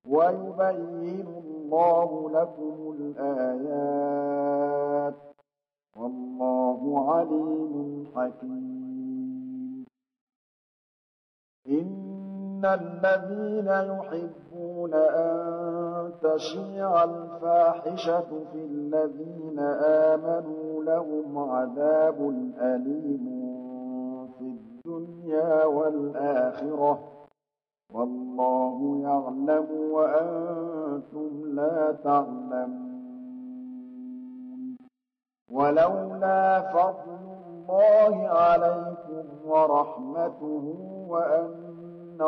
ويبين الله لكم الآيات والله عليم حكيم. إن الذين يحبون أن تشيع الفاحشة في الذين آمنوا لهم عذاب أليم في الدنيا والآخرة والله يعلم وأنتم لا تعلمون. ولولا فضل الله عليكم ورحمته وأن